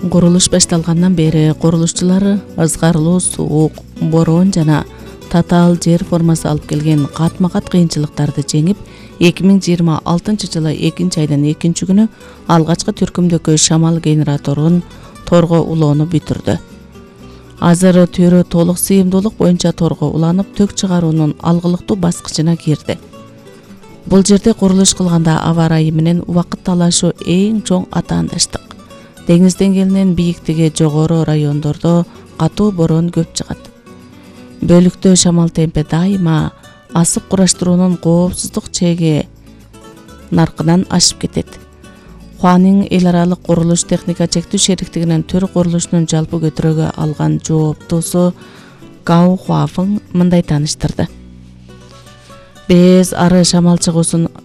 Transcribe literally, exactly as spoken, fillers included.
Курулуш башталгандан бери курулушчулар ызгарлуу суук, бороон жана татаал жер формасы алып келген катма-кат кыйынчылыктарды жеңип, эки миң жыйырма алтынчы жылы экинчи айдын экинчи күнү алгачкы түркүмдөгү шамал генераторун торго улоону бүтүрдү. Азыр төрө толук сыйымдуулук боюнча торго уланып, тök чыгаруунун алгылыктуу баскычына кирди. Бул жерде курулуш кылганда аба ырайы менен убакыт талашуу эң чоң атаандаштык. Деңиз деңгээлинен бийиктиги жогору райондордо катуу бороон көп чыгат. Бөлүктө шамал темпи дайыма асык кураштыруунун коопсуздук чеги наркынан ашып кетет. Хуанин эл аралык курулуш техника чектүү шериктигинин төр курулушунун жалпы көтөрөгө алган жооптуусу Гау Хуафың мындай тааныштырды. Без ары шамал чыгуусун